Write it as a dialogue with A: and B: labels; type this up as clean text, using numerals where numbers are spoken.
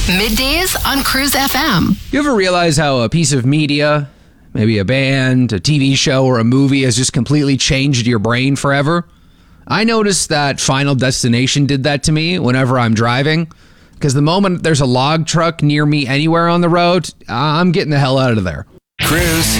A: Middays on Cruise FM.
B: You ever realize how a piece of media, maybe a band, a TV show, or a movie has just completely changed your brain forever? I noticed that Final Destination did that to me whenever I'm driving, because the moment there's a log truck near me anywhere on the road, I'm getting the hell out of there.
C: Cruise.